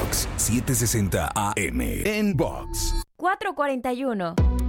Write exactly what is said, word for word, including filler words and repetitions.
Box, setecientos sesenta A M. En Box. cuatro cuarenta y uno.